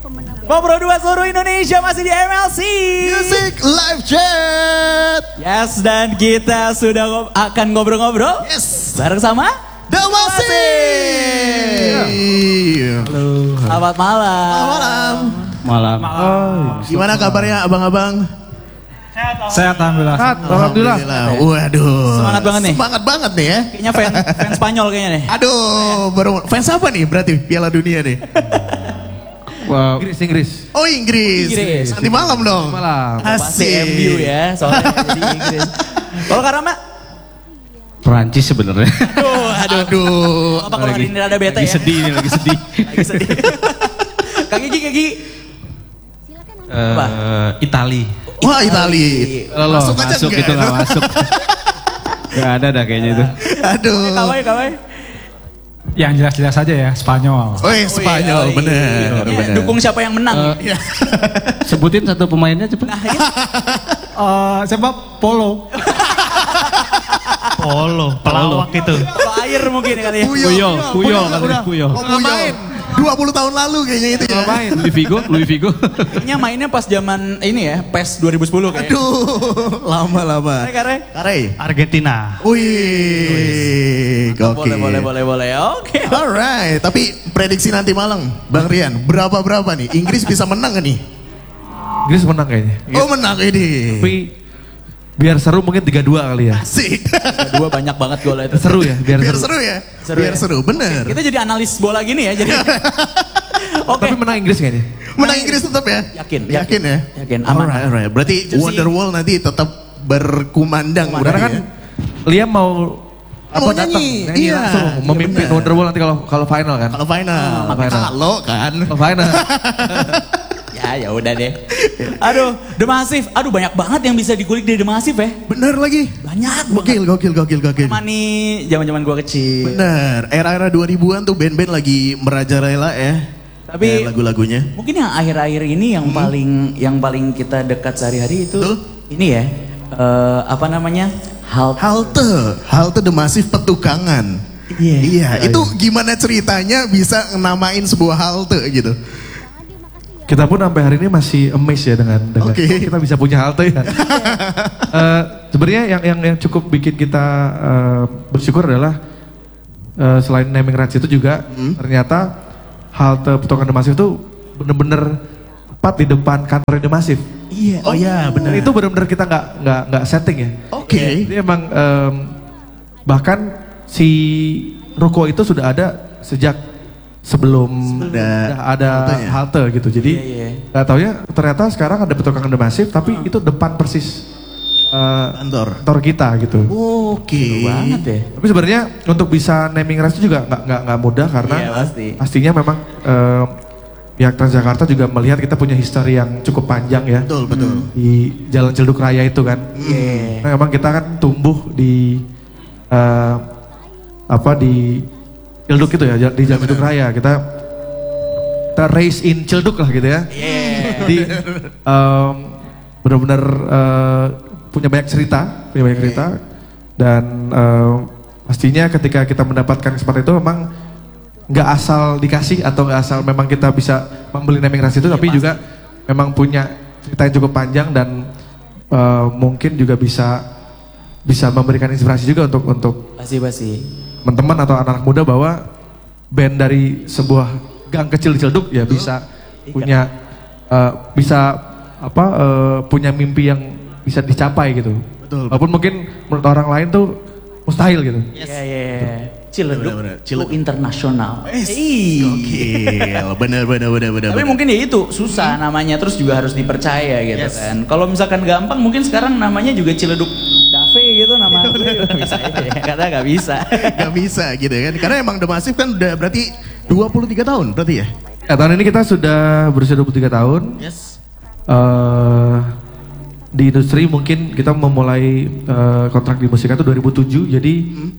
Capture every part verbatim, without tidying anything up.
Ngobrol dua seluruh Indonesia masih di M L C Music Live Chat. Yes, dan kita sudah ngob akan ngobrol-ngobrol. Yes, bareng sama The Massive. Halo. Selamat malam. Malam. Malam. Oh, gimana kabarnya abang-abang? Sehat alhamdulillah. Sehat, alhamdulillah. Waduh. Semangat banget nih. Semangat banget nih ya. Kayaknya fan, fan Spanyol kayaknya nih. Aduh, baru fans apa nih berarti Piala Dunia nih? Wow. Inggris, Inggris. Oh Inggris. Inggris. Nanti malam dong. Malam. Pasti Asik. M U ya, soalnya jadi Inggris. Kalau Karama? Perancis sebenarnya. Aduh, aduh. Aduh. Apa kalau hari ini ada bete Lagi ya? sedih nih, lagi sedih. Lagi sedih. Kak Gigi, Kak Gigi. Eh, Itali. Wah Itali. Loh, Masuk aja masuk enggak? itu nggak masuk. Gak ada dah kayaknya itu. Aduh. Kawai, kawai. Yang jelas-jelas aja ya, Spanyol. Oh iya, Spanyol, Oh, iya. bener, Ini bener. Dukung siapa yang menang? Eh, Sebutin satu pemainnya cepet. Nah, ya. Uh, siapa? Polo. Polo, pelawak itu. Kalau air mungkin kali ya. Puyol, Puyol udah, katanya, udah. Puyol. Oh, Puyol. dua puluh tahun lalu kayaknya itu ya. Main Louis Figo, Louis Figo. Kayaknya mainnya pas zaman ini ya, PES dua ribu sepuluh kayaknya. Aduh, lama-lama. Kare, kare. Kare. Argentina. Wih, Boleh, oke. boleh, boleh, boleh. Oke. Alright, tapi prediksi nanti malam, Bang Rian, berapa-berapa nih? Inggris bisa menang gak nih? Inggris menang kayaknya. Oh menang ini. Tapi biar seru mungkin tiga dua kali ya. Asik. Dua banyak banget golnya itu. Seru ya, biar, Biar seru. seru ya. Seru Biar ya? seru, bener. Kita jadi analis bola gini ya, jadi. Oke. Tapi menang Inggris kayaknya. Menang Inggris tetap ya? Yakin, Yakin ya? Yakin, aman. Alright, alright. Berarti Jersey. Wonderwall nanti tetap berkumandang. Kumandang. Karena kan berarti ya? Liam mau apa Mau datang nyanyi, nyanyi iya. langsung Iya, memimpin benar. Wonderwall nanti kalau kalau final kan. Kalau final, Ah, final. kalau kan. Kalau final. Ya, ya udah deh. Aduh, The Massive. Aduh, banyak banget yang bisa dikulik dari The Massive ya. Bener lagi. Banyak Gokil, gokil, gokil, gokil. Sama nih zaman-zaman gua kecil. Bener, era-era dua ribuan tuh band-band lagi merajalela ya. Tapi- Eh, lagu-lagunya. Mungkin yang akhir-akhir ini yang paling yang paling kita dekat sehari-hari itu Betul. ini ya. eh, apa namanya? Halt. Halte, halte The Massive Petukangan. Iya. Iya, itu gimana ceritanya bisa namain sebuah halte gitu? Kita pun sampai hari ini masih amazed ya dengan dengan Oke. kok kita bisa punya halte ya. Eh, Sebenarnya yang yang yang cukup bikin kita eh, bersyukur adalah eh, selain naming rights itu juga ternyata halte Petukangan The Massive itu bener-bener tepat di depan kantor The Massive. Iya, oh iya benar. Itu bener-bener kita nggak nggak nggak setting ya. Oke. Jadi emang em, bahkan si ruko itu sudah ada sejak sebelum Ada udah ada haltenya. halte gitu. Jadi Iya, iya. nggak taunya ternyata sekarang ada Petukangan The Massive tapi itu depan persis eh, Kantor. kantor kita gitu. Oke. Seru banget ya. Tapi sebenarnya untuk bisa naming rights itu juga nggak nggak nggak mudah karena Iya, pasti. pastinya memang em, pihak Transjakarta juga melihat kita punya history yang cukup panjang ya Betul, betul. di Jalan Ciledug Raya itu kan. Iya. Nah, memang kita kan tumbuh di eh, apa di Ciledug itu ya, di Jalan Ciledug Raya. Kita kita raise in Ciledug lah gitu ya. Iya. Jadi em, benar-benar eh, punya banyak cerita, punya banyak cerita dan em, pastinya ketika kita mendapatkan kesempatan itu memang nggak asal dikasih atau nggak asal memang kita bisa membeli naming rights itu, tapi juga memang punya cerita yang cukup panjang dan eh, mungkin juga bisa bisa memberikan inspirasi juga untuk untuk Pasti pasti. teman-teman atau anak-anak muda bahwa band dari sebuah gang kecil di Ciledug ya bisa punya eh, bisa apa eh, punya mimpi yang bisa dicapai gitu. Betul. Walaupun mungkin menurut orang lain tuh mustahil gitu. Iya, iya, iya. Ciledug Benar-benar, itu Ciledug. internasional. Ih, gokil. Bener, bener, bener, bener. Tapi bener. mungkin ya itu susah namanya, terus juga harus dipercaya gitu Yes. kan. Kalau misalkan gampang mungkin sekarang namanya juga Ciledug Dafe gitu nama gue juga bisa aja ya. Karena nggak bisa. Gak bisa gitu kan. Karena emang The Massive kan udah berarti dua puluh tiga tahun berarti ya? Ya, tahun ini kita sudah berusia dua puluh tiga tahun. Yes. eh di industri mungkin kita memulai eh, kontrak di musik itu dua ribu tujuh, jadi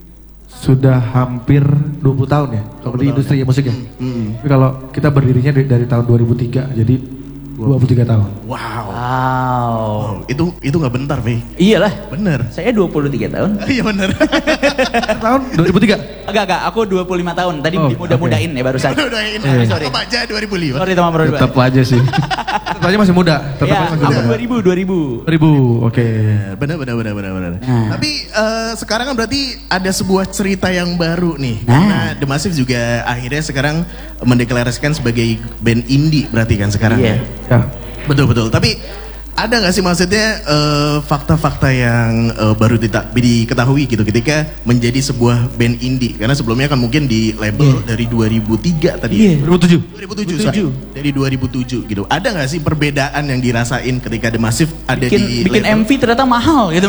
sudah hampir dua puluh tahun ya kalau di industri ya musik ya. Hmm. Tapi kalau kita berdirinya dari, dari tahun dua ribu tiga, jadi dua puluh tiga tahun. Wow. Wow. Wow. Itu itu nggak bentar, Vey. Iyalah. Bener. Saya dua puluh tiga tahun. Iya bener. Tahun dua ribu tiga? Agak agak, aku dua puluh lima tahun. Tadi Oh, muda-mudain ya barusan. Udah ini. Sorry, sorry. Apa aja dua ribu lima? Sorry teman berdua. Tetap aja sih. Tetap aja masih muda. Tetap Ya, aja masih aku muda. dua ribu, dua ribu. dua ribu, oke. Bener bener bener bener bener. Nah. Tapi eh, sekarang kan berarti ada sebuah cerita yang baru nih. Nah. Karena The Massive juga akhirnya sekarang mendeklarasikan sebagai band indie berarti kan sekarang. Iya. Ya. Betul betul. Tapi ada nggak sih maksudnya eh, fakta-fakta yang eh, baru dita- diketahui gitu ketika menjadi sebuah band indie? Karena sebelumnya kan mungkin di label dari dua ribu tiga tadi. Iya. dua ribu tujuh? dua ribu tujuh, sorry. Dari dua ribu tujuh gitu. Ada nggak sih perbedaan yang dirasain ketika The Massive ada Bikin, di bikin label? M V ternyata mahal gitu.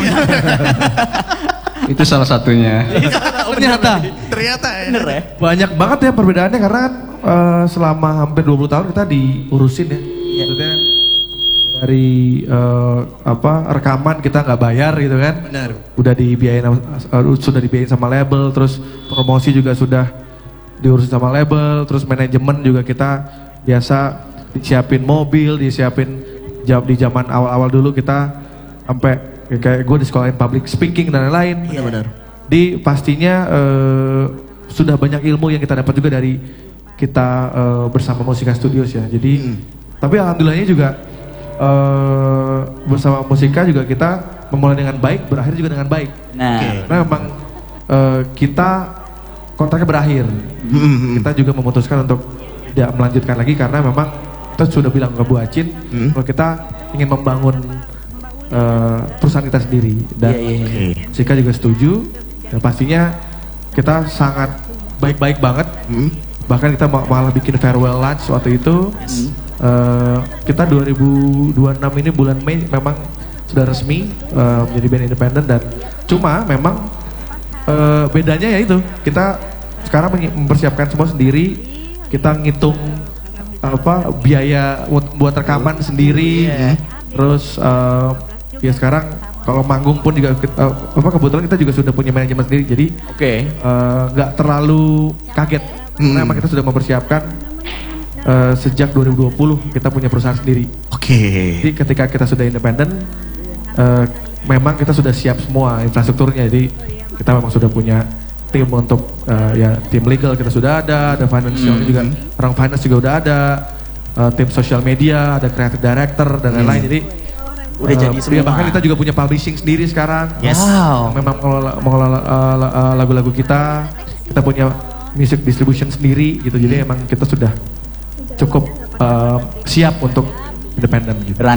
Itu salah satunya. Ternyata. Ternyata ya. Bener ya? Banyak banget ya perbedaannya karena kan eh, selama hampir dua puluh tahun kita diurusin ya. Maksudnya dari eh, apa rekaman kita nggak bayar gitu kan. Benar. Udah dibiayain sama- eh, sudah dibiayain sama label, terus promosi juga sudah diurusin sama label, terus manajemen juga kita biasa disiapin mobil, disiapin jam di zaman awal-awal dulu kita sampai kayak gue di sekolahin public speaking dan lain-lain. Iya benar. Di pastinya eh, sudah banyak ilmu yang kita dapat juga dari kita eh, bersama Musika Studios ya. Jadi tapi alhamdulillahnya juga eh, bersama Musika juga kita memulai dengan baik, berakhir juga dengan baik. Nah, Karena memang eh, kita kontraknya berakhir. Kita juga memutuskan untuk tidak melanjutkan lagi karena memang kita sudah bilang ke Bu Acin kalau kita ingin membangun eh, perusahaan kita sendiri dan Iya, iya, iya. Musika juga setuju. Dan pastinya kita sangat baik-baik banget. Bahkan kita ma- malah bikin farewell lunch waktu itu. Eh, kita dua ribu dua puluh enam ini bulan Mei memang sudah resmi eh, menjadi band independen dan cuma memang eh, bedanya ya itu kita sekarang menyi- mempersiapkan semua sendiri, kita ngitung apa biaya buat, buat rekaman sendiri, terus eh, ya sekarang kalau manggung pun juga kita, apa kebetulan kita juga sudah punya manajemen sendiri jadi oke. eh, nggak terlalu kaget karena memang kita sudah mempersiapkan eh, sejak dua ribu dua puluh kita punya perusahaan sendiri. Oke. Jadi ketika kita sudah independen, eh, memang kita sudah siap semua infrastrukturnya. Jadi kita memang sudah punya tim untuk eh, ya tim legal kita sudah ada, ada financial juga, orang finance juga udah ada, eh, tim social media, ada creative director dan lain-lain. Jadi Udah eh, jadi ya, semua. bahkan kita juga punya publishing sendiri sekarang. Yes. Wow. Memang mengelola, mengelola eh, la- eh, lagu-lagu kita, kita punya music distribution sendiri gitu. Jadi emang kita sudah cukup eh, siap untuk independen gitu.